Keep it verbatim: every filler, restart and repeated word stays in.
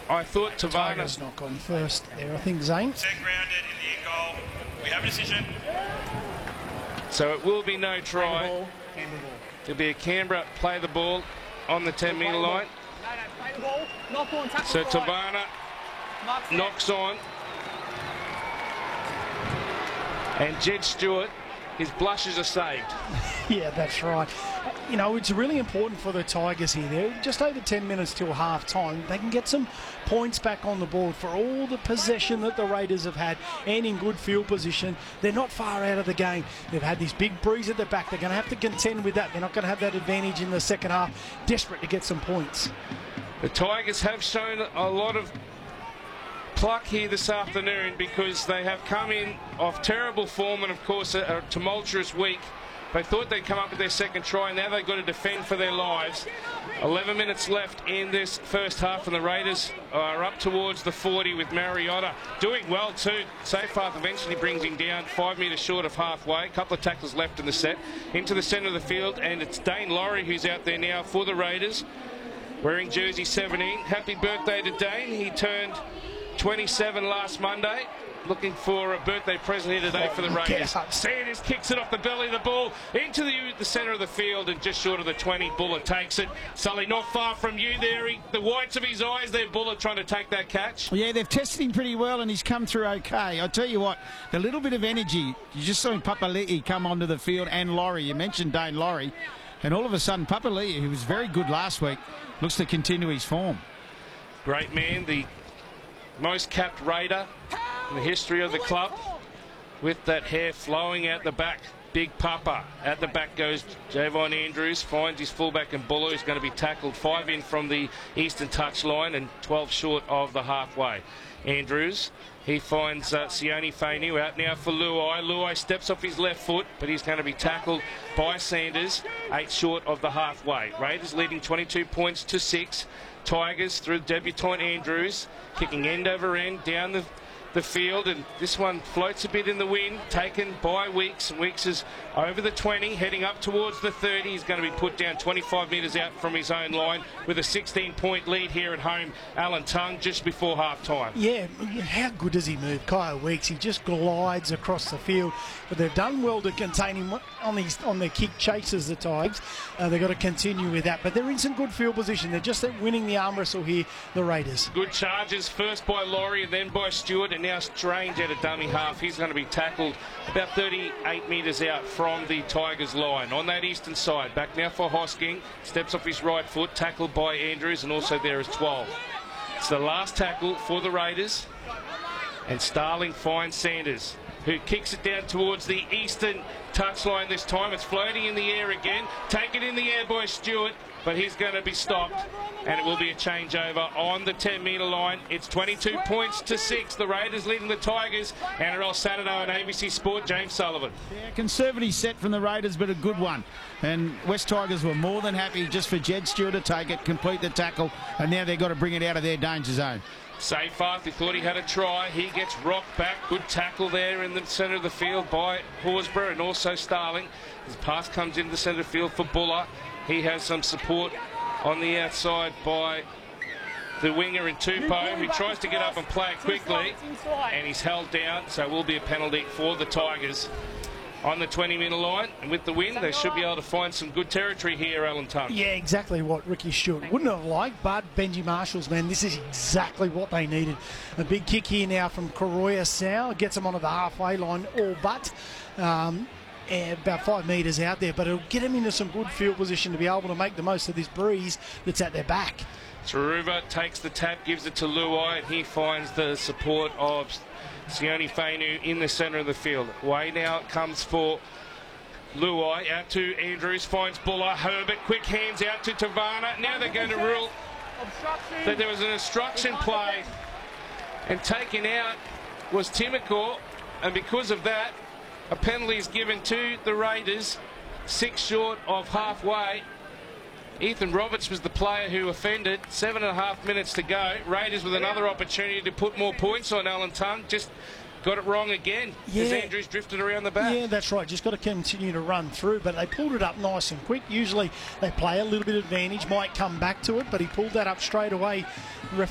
I thought Tavana... Tiger's not gone first there, I think, Zane. Second grounded in the in goal. We have a decision. So it will be no try. Ball. Canberra ball. It'll be a Canberra play the ball on the ten metre line. No, no, play the ball. Knock on, tackle So right. Tavana Mark's knocks on. And Jed Stewart, his blushes are saved. Yeah, that's right. You know, it's really important for the Tigers here. They're just over ten minutes till half time. They can get some points back on the board for all the possession that the Raiders have had and in good field position. They're not far out of the game. They've had this big breeze at the back. They're going to have to contend with that. They're not going to have that advantage in the second half. Desperate to get some points. The Tigers have shown a lot of pluck here this afternoon because they have come in off terrible form and, of course, a, a tumultuous week. They thought they'd come up with their second try. Now they've got to defend for their lives. eleven minutes left in this first half, and the Raiders are up towards the forty with Mariota doing well too. Seyfarth eventually brings him down five metres short of halfway. A couple of tackles left in the set. Into the centre of the field, and it's Dane Laurie who's out there now for the Raiders, wearing jersey seventeen. Happy birthday to Dane. He turned twenty-seven last Monday. Looking for a birthday present here today for the Raiders. Sanders kicks it off the belly of the ball into the, the centre of the field and just short of the twenty. Buller takes it. Sully not far from you there. He, the whites of his eyes there, Buller trying to take that catch. Yeah, they've tested him pretty well and he's come through okay. I tell you what, the little bit of energy, you just saw Papali'i come onto the field, and Laurie. You mentioned Dane Laurie, and all of a sudden Papali'i, who was very good last week, looks to continue his form. Great man, the most capped Raider in the history of the club, with that hair flowing out the back. Big Papa. At the back goes Javon Andrews, finds his fullback and Buller, who's going to be tackled five in from the eastern touch line and twelve short of the halfway. Andrews, he finds uh, Sione Fainu out now for Luai. Luai steps off his left foot, but he's going to be tackled by Sanders, eight short of the halfway. Raiders leading twenty-two points to six. Tigers through debutant Andrews, kicking end over end down the the field, and this one floats a bit in the wind, taken by Weeks, and Weeks is over the twenty, heading up towards the thirty. He's going to be put down twenty-five metres out from his own line with a sixteen point lead here at home. Alan Tongue just before half time. Yeah, how good does he move, Kyle Weeks? He just glides across the field, but they've done well to contain him on these on their kick chases, the Tigers. Uh, they've got to continue with that, but they're in some good field position. They're just winning the arm wrestle here, the Raiders. Good charges, first by Laurie and then by Stewart, and now Strange at a dummy half. He's going to be tackled about thirty-eight metres out from the Tigers line. On that eastern side, back now for Hosking, steps off his right foot, tackled by Andrews, and also there is twelve. It's the last tackle for the Raiders, and Starling finds Sanders, who kicks it down towards the eastern touchline this time. It's floating in the air again, taken in the air by Stewart, but he's going to be stopped, and it will be a changeover on the ten metre line. It's twenty-two points to six. The Raiders leading the Tigers. N R L Saturday on A B C Sport. James Sullivan. Yeah, conservative set from the Raiders, but a good one. And West Tigers were more than happy just for Jed Stewart to take it, complete the tackle, and now they've got to bring it out of their danger zone. Seyfarth, he thought he had a try. He gets rocked back. Good tackle there in the centre of the field by Horsburgh and also Starling. His pass comes into the centre of the field for Buller. He has some support on the outside by the winger in Tupou, who tries to get up and play it quickly, and he's held down, so it will be a penalty for the Tigers on the twenty metre line. And with the win, they should be able to find some good territory here, Alan Tongue. Yeah, exactly what Ricky Stewart wouldn't have liked, but Benji Marshall's, man, this is exactly what they needed. A big kick here now from Koroya Sau, gets them onto the halfway line, all but. Um, about five metres out there, but it'll get them into some good field position to be able to make the most of this breeze that's at their back. Taruva takes the tap, gives it to Luai, and he finds the support of Sione Fainu in the centre of the field. Way now comes for Luai, out to Andrews, finds Buller. Herbert, quick hands out to Tavana. Now they're going to rule that there was an obstruction play, and taken out was Timokor, and because of that, a penalty is given to the Raiders, six short of halfway. Ethan Roberts was the player who offended. Seven and a half minutes to go. Raiders with another opportunity to put more points on Alan Tongue. Just got it wrong again yeah. as Andrews drifted around the back. Yeah, that's right. Just got to continue to run through, but they pulled it up nice and quick. Usually they play a little bit of advantage, might come back to it, but he pulled that up straight away. The ref